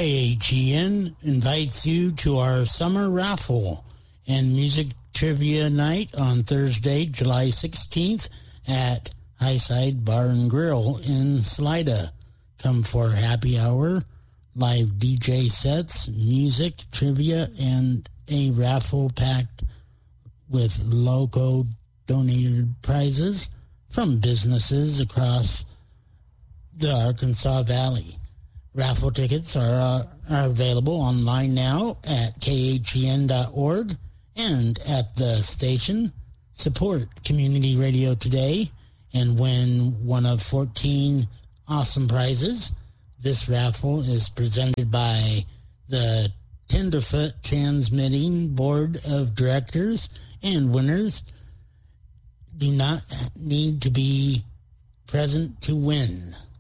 KHEN invites you to our summer raffle and music trivia night on Thursday, July 16th at Highside Bar and Grill in Salida. Come for happy hour, live DJ sets, music, trivia, and a raffle packed with local donated prizes from businesses across the Arkansas Valley. Raffle tickets are available online now at khen.org and at the station. Support community radio today and win one of 14 awesome prizes. This raffle is presented by the Tenderfoot Transmitting Board of Directors, and winners do not need to be present to win.